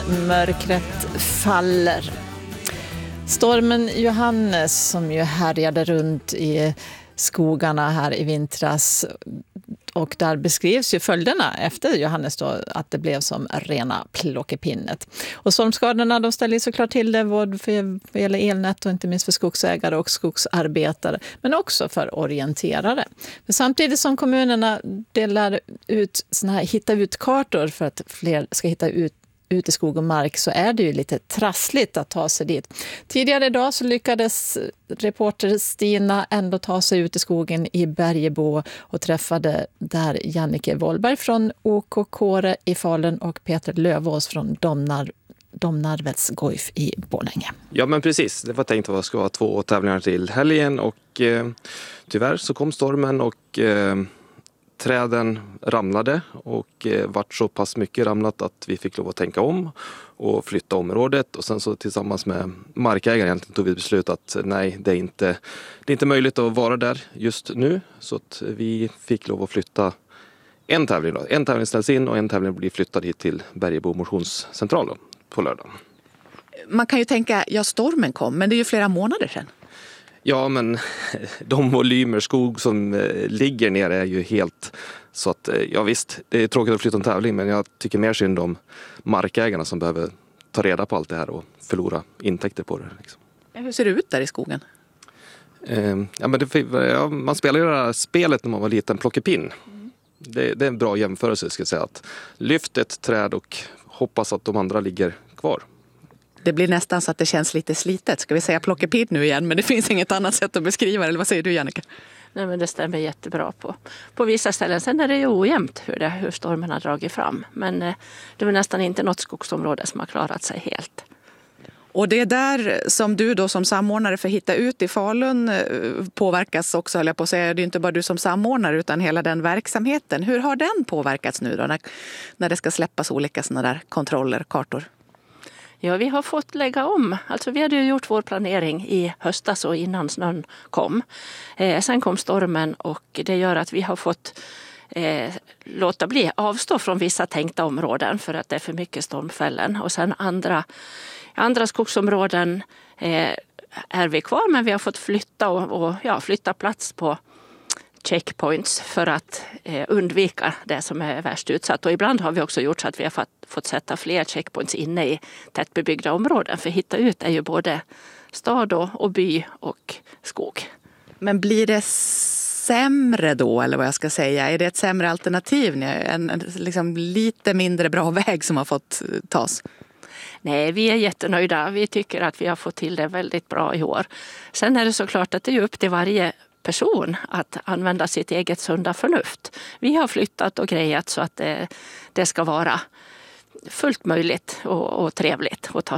Mörkret faller. Stormen Johannes som ju härjade runt i skogarna här i vintras, och där beskrivs ju följderna efter Johannes då, att det blev som rena plockepinnet. Och stormskadorna, de ställer såklart till det både för elnät och inte minst för skogsägare och skogsarbetare, men också för orienterare. Men samtidigt som kommunerna delar ut såna här hitta ut-kartor för att fler ska hitta ut i skog och mark, så är det ju lite trassligt att ta sig dit. Tidigare idag så lyckades reporter Stina ändå ta sig ut i skogen i Bergebo och träffade där Jannike Wollberg från OK Kåre i Falun och Peter Lövås från Domnarvets Goif i Borlänge. Ja, men precis. Det var tänkt att det ska vara 2 tävlingar till helgen och tyvärr så kom stormen och träden ramlade och vart så pass mycket ramlat att vi fick lov att tänka om och flytta området. Och sen så tillsammans med markägaren egentligen tog vi beslut att nej, det är inte möjligt att vara där just nu. Så att vi fick lov att flytta en tävling då. En tävling ställs in och en tävling blir flyttad hit till Bergebo motionscentral då, på lördag. Man kan ju tänka, ja, stormen kom, men det är ju flera månader sedan. Ja, men de volymer skog som ligger ner är ju helt så att, ja visst, det är tråkigt att flytta en tävling, men jag tycker mer synd om markägarna som behöver ta reda på allt det här och förlora intäkter på det. Liksom. Hur ser det ut där i skogen? Ja, men man spelar ju det här spelet när man var liten, plockepinn. Det är en bra jämförelse, ska jag säga. Att lyft ett träd och hoppas att de andra ligger kvar. Det blir nästan så att det känns lite slitet. Ska vi säga plockepinn nu igen? Men det finns inget annat sätt att beskriva det. Eller vad säger du, Jannike? Nej, men det stämmer jättebra på vissa ställen. Sen är det ju ojämnt hur stormen har dragit fram. Men det är nästan inte något skogsområde som har klarat sig helt. Och det är där som du då som samordnare för Hitta ut i Falun påverkas också, höll jag på att säga. Det är inte bara du som samordnare utan hela den verksamheten. Hur har den påverkats nu då när det ska släppas olika sådana där kontroller, kartor? Ja, vi har fått lägga om. Alltså vi hade ju gjort vår planering i höstas och innan snön kom. Sen kom stormen och det gör att vi har fått låta bli avstå från vissa tänkta områden för att det är för mycket stormfällen. Och sen andra skogsområden är vi kvar, men vi har fått flytta och flytta plats på checkpoints för att undvika det som är värst utsatt. Och ibland har vi också gjort så att vi har fått sätta fler checkpoints inne i tättbebyggda områden. För Hitta ut är ju både stad och by och skog. Men blir det sämre då, eller vad jag ska säga? Är det ett sämre alternativ? En liksom lite mindre bra väg som har fått tas? Nej, vi är jättenöjda. Vi tycker att vi har fått till det väldigt bra i år. Sen är det såklart att det är upp till varje person att använda sitt eget sunda förnuft. Vi har flyttat och grejat så att det ska vara fullt möjligt och trevligt att ta